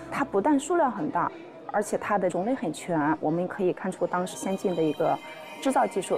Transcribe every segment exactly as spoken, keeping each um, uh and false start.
它不但数量很大，而且它的种类很全，我们可以看出当时先进的一个制造技术。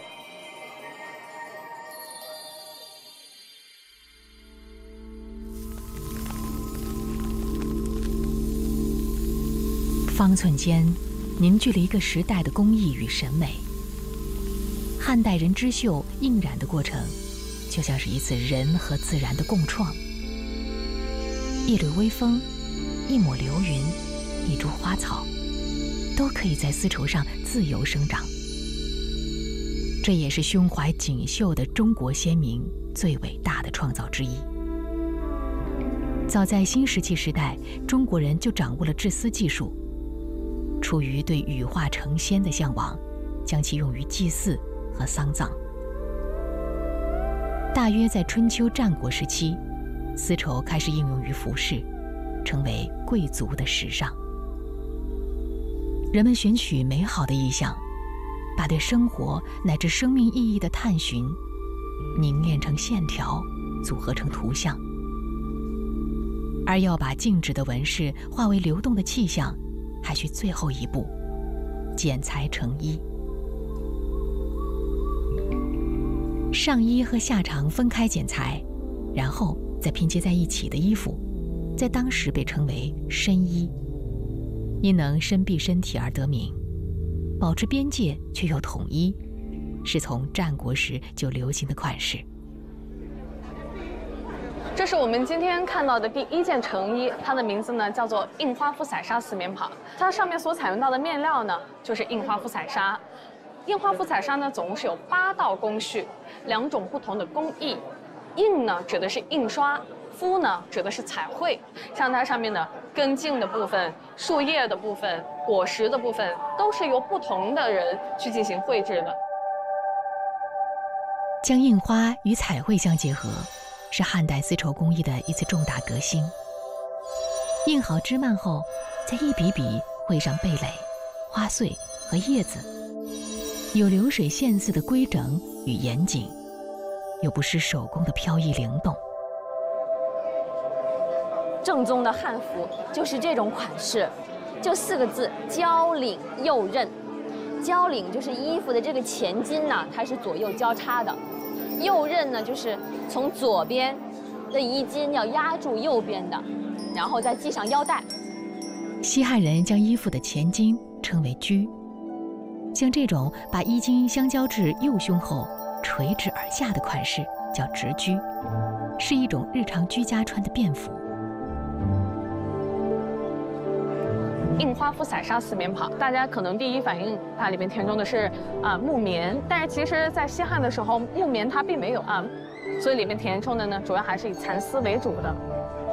方寸间凝聚了一个时代的工艺与审美。汉代人织绣印染的过程，就像是一次人和自然的共创。一缕微风，一抹流云，一株花草，都可以在丝绸上自由生长。这也是胸怀锦绣的中国先民最伟大的创造之一。早在新石器时代，中国人就掌握了制丝技术。出于对羽化成仙的向往，将其用于祭祀和丧葬。大约在春秋战国时期，丝绸开始应用于服饰，成为贵族的时尚。人们选取美好的意象，把对生活乃至生命意义的探寻凝练成线条，组合成图像。而要把静止的纹饰化为流动的气象，还需最后一步，剪裁成衣。上衣和下长分开剪裁，然后再拼接在一起的衣服，在当时被称为身衣，因能深蔽身体而得名，保持边界却又统一，是从战国时就流行的款式。 这是我们今天看到的第一件成衣，它的名字呢叫做印花肤彩纱四棉袍。它上面所采用到的面料呢，就是印花肤彩纱。印花肤彩纱呢，总共是有八道工序，两种不同的工艺。印呢指的是印刷，肤呢指的是彩绘。像它上面的根茎的部分、树叶的部分、果实的部分，都是由不同的人去进行绘制的。 将印花与彩绘相结合，是汉代丝绸工艺的一次重大革新。印好织幔后，再一笔笔绘上蓓蕾、花穗和叶子，有流水线似的规整与严谨，又不失手工的飘逸灵动。 正宗的汉服就是这种款式，就四个字：交领右衽。交领就是衣服的这个前襟呢，它是左右交叉的；右衽呢，就是从左边的衣襟要压住右边的，然后再系上腰带。 西汉人将衣服的前襟称为裾，像这种把衣襟相交至右胸后垂直而下的款式叫直裾，是一种日常居家穿的便服。 印花肤彩纱四棉袍，大家可能第一反应它里面填充的是啊、呃、木棉，但是其实在西汉的时候，木棉它并没有啊，所以里面填充的呢主要还是以蚕丝为主的。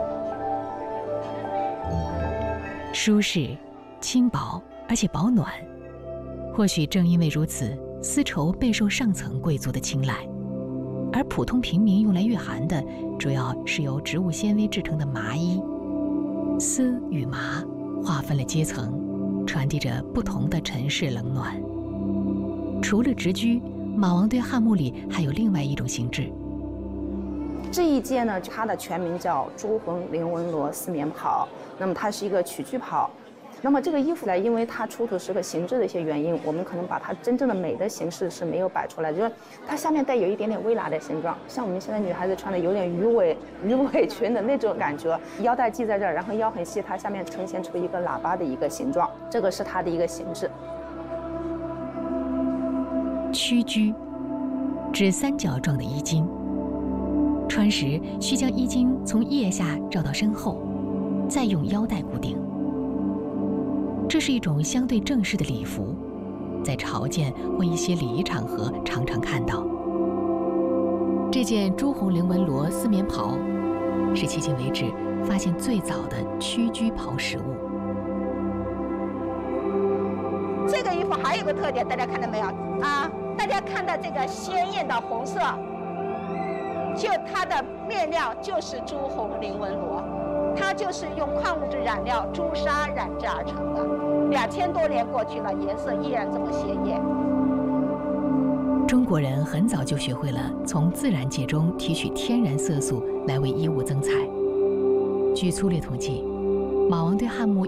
舒适、轻薄而且保暖，或许正因为如此，丝绸备受上层贵族的青睐，而普通平民用来御寒的，主要是由植物纤维制成的麻衣。丝与麻划分了阶层，传递着不同的尘世冷暖。除了直裾，马王堆汉墓里还有另外一种形制。 这一件呢，它的全名叫朱红绫纹罗丝棉袍。那么它是一个曲裾袍。那么这个衣服呢，因为它出土是个形制的一些原因，我们可能把它真正的美的形式是没有摆出来，就是它下面带有一点点微喇的形状，像我们现在女孩子穿的有点鱼尾鱼尾裙的那种感觉，腰带系在这儿，然后腰很细，它下面呈现出一个喇叭的一个形状，这个是它的一个形制。 曲裾，指三角状的衣襟，穿时需将衣襟从腋下绕到身后，再用腰带固定。这是一种相对正式的礼服，在朝见或一些礼仪场合常常看到。这件朱红绫纹罗丝棉袍是迄今为止发现最早的屈居袍实物。 这个衣服还有个特点，大家看到没有啊？大家看到这个鲜艳的红色，就它的面料就是朱红绫纹罗。它就是用矿物质染料朱砂染制而成的，两千多年过去了，颜色依然这么鲜艳。 中国人很早就学会了从自然界中提取天然色素来为衣物增彩。据粗略统计，马王堆汉墓